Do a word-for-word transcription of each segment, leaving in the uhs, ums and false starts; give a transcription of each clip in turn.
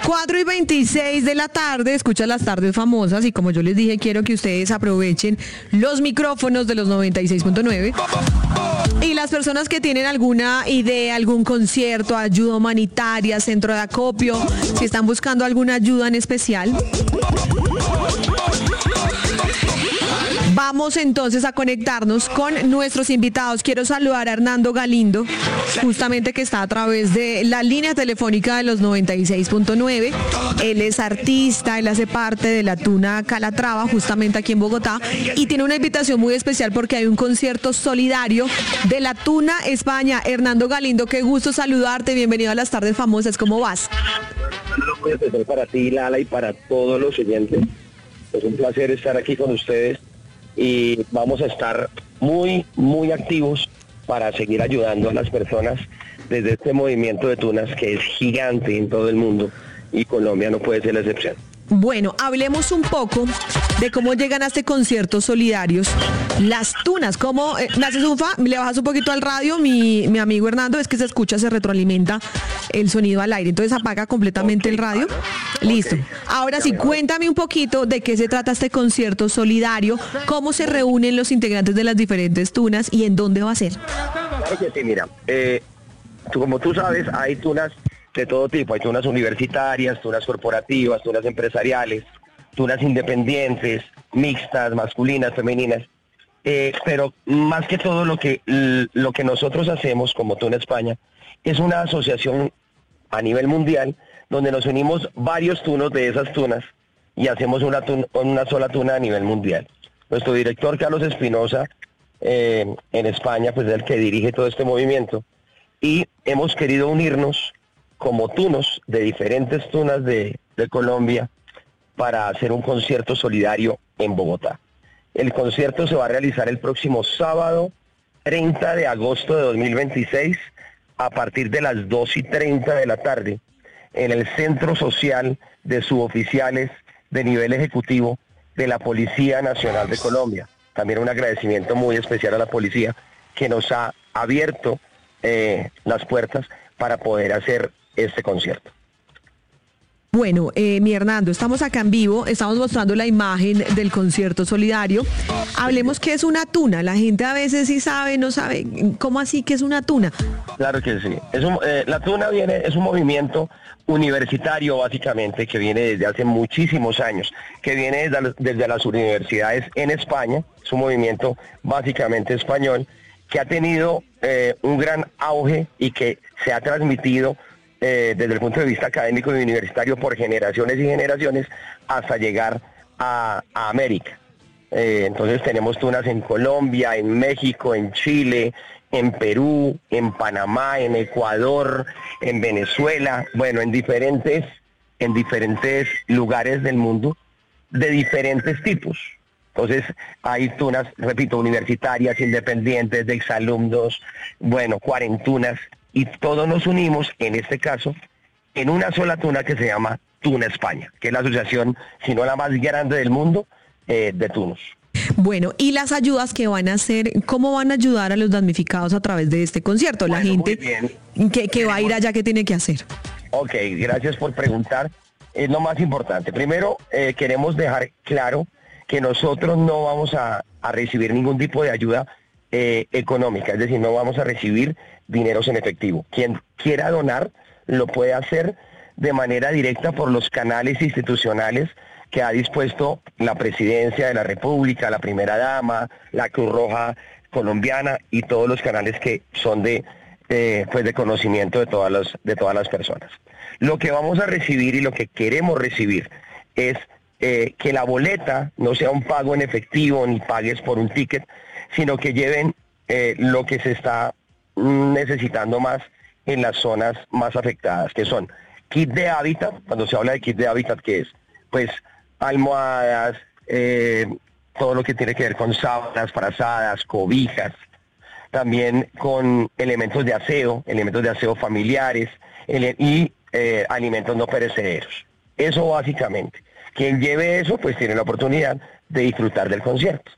cuatro y veintiséis de la tarde, escucha Las Tardes Famosas y como yo les dije, quiero que ustedes aprovechen los micrófonos de los noventa y seis punto nueve. Y las personas que tienen alguna idea, algún concierto, ayuda humanitaria, centro de acopio, si están buscando alguna ayuda en especial, vamos entonces a conectarnos con nuestros invitados. Quiero saludar a Hernando Galindo, justamente que está a través de la línea telefónica de los noventa y seis punto nueve. Él es artista, él hace parte de la Tuna Calatrava, justamente aquí en Bogotá, y tiene una invitación muy especial porque hay un concierto solidario de la Tuna España. Hernando Galindo, qué gusto saludarte, bienvenido a Las Tardes Famosas, ¿cómo vas? Un saludo especial para ti, Lala, y para todos los oyentes. Es un placer estar aquí con ustedes. Y vamos a estar muy, muy activos para seguir ayudando a las personas desde este movimiento de tunas que es gigante en todo el mundo y Colombia no puede ser la excepción. Bueno, hablemos un poco de cómo llegan a este concierto solidarios las tunas. ¿Cómo eh, nace Zunfa? Le bajas un poquito al radio, mi, mi amigo Hernando, es que se escucha, se retroalimenta el sonido al aire, entonces apaga completamente okay, el radio. Okay. Listo. Ahora sí, cuéntame un poquito de qué se trata este concierto solidario, cómo se reúnen los integrantes de las diferentes tunas y en dónde va a ser. Claro que sí, mira, eh, tú, como tú sabes, hay tunas de todo tipo, hay tunas universitarias, tunas corporativas, tunas empresariales, tunas independientes, mixtas, masculinas, femeninas, eh, pero más que todo lo que, lo que nosotros hacemos como Tuna España es una asociación a nivel mundial donde nos unimos varios tunos de esas tunas y hacemos una, tun, una sola tuna a nivel mundial. Nuestro director Carlos Espinosa eh, en España pues es el que dirige todo este movimiento y hemos querido unirnos como tunos de diferentes tunas de, de Colombia para hacer un concierto solidario en Bogotá. El concierto se va a realizar el próximo sábado treinta de agosto de dos mil veintiséis a partir de las dos y treinta de la tarde en el Centro Social de Suboficiales de Nivel Ejecutivo de la Policía Nacional de Colombia. También un agradecimiento muy especial a la policía que nos ha abierto eh, las puertas para poder hacer este concierto. Bueno, eh, mi Hernando, estamos acá en vivo, estamos mostrando la imagen del concierto solidario. Hablemos qué es una tuna. La gente a veces sí sabe, no sabe. ¿Cómo así que es una tuna? Claro que sí. Es un, eh, la tuna viene, es un movimiento universitario básicamente que viene desde hace muchísimos años, que viene desde, desde las universidades en España. Es un movimiento básicamente español que ha tenido eh, un gran auge y que se ha transmitido Eh, desde el punto de vista académico y universitario por generaciones y generaciones hasta llegar a, a América. Eh, entonces tenemos tunas en Colombia, en México, en Chile, en Perú, en Panamá, en Ecuador, en Venezuela, bueno, en diferentes, en diferentes lugares del mundo de diferentes tipos. Entonces hay tunas, repito, universitarias, independientes, de exalumnos, bueno, cuarentunas, y todos nos unimos, en este caso, en una sola tuna que se llama Tuna España, que es la asociación, si no la más grande del mundo, eh, de tunos. Bueno, y las ayudas que van a hacer, ¿cómo van a ayudar a los damnificados a través de este concierto? La bueno, gente que, que va a ir allá, ¿qué tiene que hacer? Ok, gracias por preguntar. Es lo más importante. Primero, eh, queremos dejar claro que nosotros no vamos a, a recibir ningún tipo de ayuda eh, económica, es decir, no vamos a recibir dineros en efectivo. Quien quiera donar lo puede hacer de manera directa por los canales institucionales que ha dispuesto la Presidencia de la República, la Primera Dama, la Cruz Roja Colombiana y todos los canales que son de, eh, pues de conocimiento de todas, las, de todas las personas. Lo que vamos a recibir y lo que queremos recibir es eh, que la boleta no sea un pago en efectivo ni pagues por un ticket, sino que lleven eh, lo que se está necesitando más en las zonas más afectadas, que son kit de hábitat. Cuando se habla de kit de hábitat, ¿qué es? Pues almohadas, eh, todo lo que tiene que ver con sábanas, frazadas, cobijas, también con elementos de aseo, elementos de aseo familiares ele- y eh, alimentos no perecederos. Eso básicamente. Quien lleve eso, pues tiene la oportunidad de disfrutar del concierto.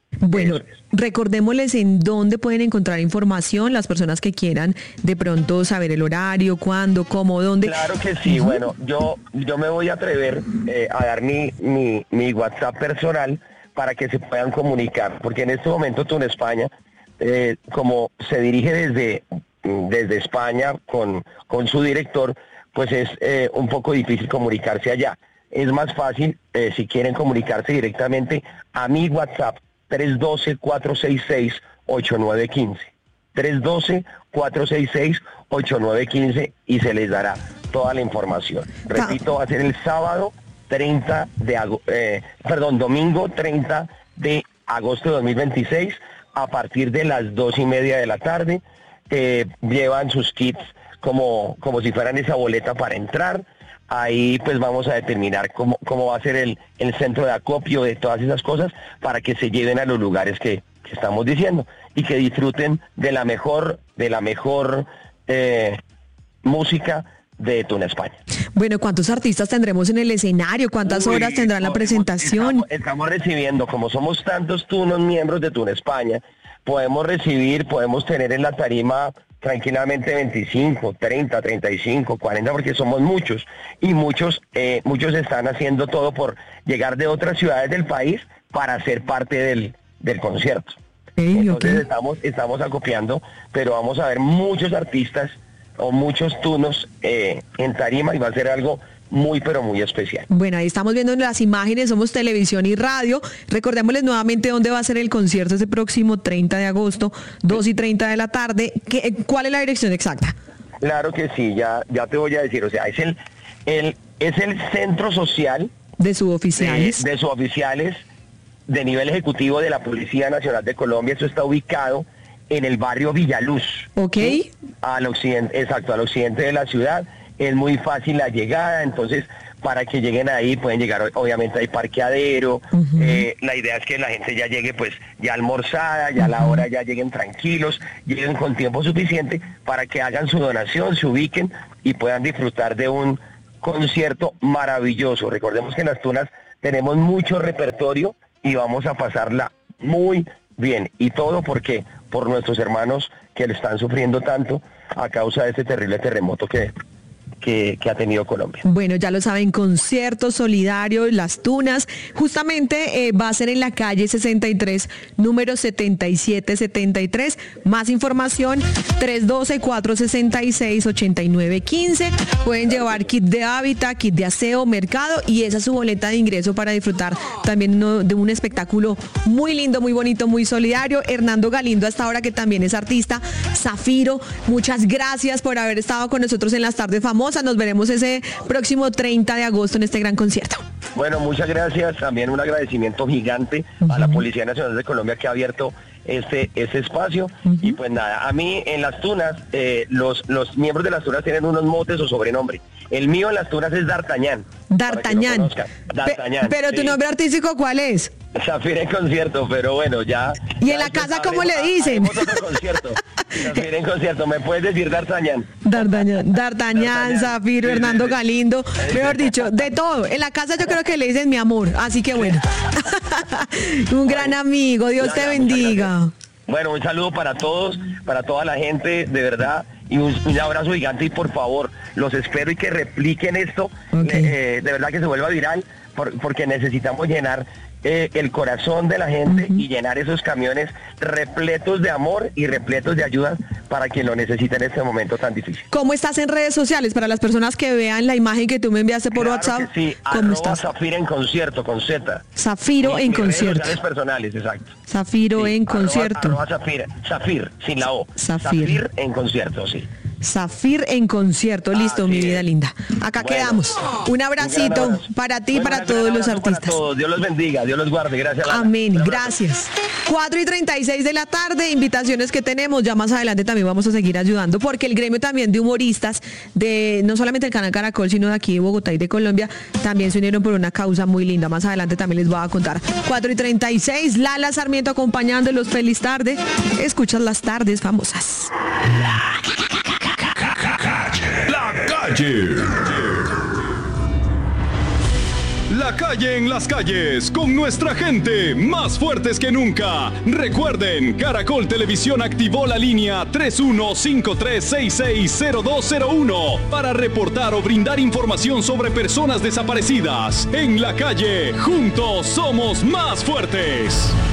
Bueno, recordémosles en dónde pueden encontrar información las personas que quieran de pronto saber el horario, cuándo, cómo, dónde. Claro que sí. Uh-huh. Bueno, yo yo me voy a atrever eh, a dar mi, mi, mi WhatsApp personal para que se puedan comunicar, porque en este momento Tuna España, eh, como se dirige desde, desde España con, con su director, pues es eh, un poco difícil comunicarse allá. Es más fácil, eh, si quieren comunicarse directamente a mi WhatsApp, tres uno dos, cuatro seis seis, ocho nueve uno cinco. tres uno dos, cuatro seis seis, ocho nueve uno cinco y se les dará toda la información. Repito, va a ser el sábado treinta de agosto, eh, perdón, domingo treinta de agosto de dos mil veintiséis, a partir de las dos y media de la tarde. Eh, llevan sus kits como, como si fueran esa boleta para entrar. Ahí pues vamos a determinar cómo, cómo va a ser el, el centro de acopio de todas esas cosas para que se lleven a los lugares que, que estamos diciendo y que disfruten de la mejor, de la mejor eh, música de Tuna España. Bueno, ¿cuántos artistas tendremos en el escenario? ¿Cuántas Uy, horas tendrán la presentación? Estamos, estamos recibiendo, como somos tantos tunos miembros de Tuna España, podemos recibir, podemos tener en la tarima tranquilamente veinticinco, treinta, treinta y cinco, cuarenta, porque somos muchos y muchos eh, muchos están haciendo todo por llegar de otras ciudades del país para ser parte del, del concierto. Hey, Entonces okay. estamos, estamos acopiando, pero vamos a ver muchos artistas o muchos tunos eh, en tarima y va a ser algo muy, pero muy especial. Bueno, ahí estamos viendo en las imágenes, somos televisión y radio. Recordémosles nuevamente dónde va a ser el concierto ese próximo treinta de agosto, dos y treinta de la tarde. ¿Qué, ¿Cuál es la dirección exacta? Claro que sí, ya, ya te voy a decir, o sea, es el, el, es el centro social de suboficiales. De, de suboficiales de nivel ejecutivo de la Policía Nacional de Colombia. Eso está ubicado en el barrio Villaluz. Ok. ¿Sí? Al occidente, exacto, al occidente de la ciudad. Es muy fácil la llegada, entonces para que lleguen ahí pueden llegar, obviamente hay parqueadero, uh-huh. eh, la idea es que la gente ya llegue pues ya almorzada, ya uh-huh. a la hora ya lleguen tranquilos, lleguen con tiempo suficiente para que hagan su donación, se ubiquen y puedan disfrutar de un concierto maravilloso. Recordemos que en las Tunas tenemos mucho repertorio y vamos a pasarla muy bien, y todo porque por nuestros hermanos que le están sufriendo tanto a causa de este terrible terremoto que Que, que ha tenido Colombia. Bueno, ya lo saben, concierto solidario, Las Tunas, justamente eh, va a ser en la calle sesenta y tres, número setenta y siete setenta y tres. Más información, tres uno dos, cuatro seis seis, ocho nueve uno cinco. Pueden llevar kit de hábitat, kit de aseo, mercado, y esa es su boleta de ingreso para disfrutar también uno, de un espectáculo muy lindo, muy bonito, muy solidario. Hernando Galindo, hasta ahora, que también es artista. Zafiro, muchas gracias por haber estado con nosotros en las tardes famosas. Nos veremos ese próximo treinta de agosto en este gran concierto. Bueno, muchas gracias. También un agradecimiento gigante uh-huh. a la Policía Nacional de Colombia que ha abierto este, este espacio. Uh-huh. Y pues nada, a mí en Las Tunas, eh, los, los miembros de Las Tunas tienen unos motes o sobrenombre. El mío en Las Tunas es D'Artagnan. D'Artagnan. D'Artagnan. Pe- pero sí. ¿Tu nombre artístico cuál es? Zafir en concierto, pero bueno, ya... ¿Y ya en la casa cómo le dicen? Otro concierto. Zafir en concierto, ¿me puedes decir D'Artagnan? D'Artagnan, D'Artagnan, Zafiro, Hernando Galindo, mejor dicho, de todo. En la casa yo creo que le dicen mi amor, así que bueno. Un gran amigo, Dios te bendiga. Bueno, un saludo para todos, para toda la gente, de verdad, y un, un abrazo gigante, y por favor, los espero y que repliquen esto, okay. eh, de verdad que se vuelva viral, por, porque necesitamos llenar eh, el corazón de la gente uh-huh. y llenar esos camiones repletos de amor y repletos de ayuda para quien lo necesita en este momento tan difícil. ¿Cómo estás en redes sociales? Para las personas que vean la imagen que tú me enviaste por claro WhatsApp. Que sí, ¿cómo estás? Zafir en concierto, con Z. Zafiro en concierto. Redes sociales personales, exacto. Zafiro sí, en arroba, concierto. Arroba Zafir, Zafir, sin la O. Zafir. Zafir en concierto, sí. Zafir en concierto, listo, ah, sí. Mi vida linda. Acá bueno, quedamos. Un abracito un para ti y bueno, para todos los artistas. Para todos. Dios los bendiga, Dios los guarde. Gracias. Amén, gracias. cuatro y treinta y seis de la tarde, invitaciones que tenemos. Ya más adelante también vamos a seguir ayudando, porque el gremio también de humoristas, de no solamente el Canal Caracol, sino de aquí de Bogotá y de Colombia, también se unieron por una causa muy linda. Más adelante también les voy a contar. cuatro y treinta y seis, Lala Sarmiento acompañándolos. Feliz tarde. Escuchas las tardes famosas. La calle. La calle en las calles, con nuestra gente, más fuertes que nunca. Recuerden, Caracol Televisión activó la línea tres uno cinco tres seis seis cero dos cero uno para reportar o brindar información sobre personas desaparecidas. En la calle, juntos somos más fuertes.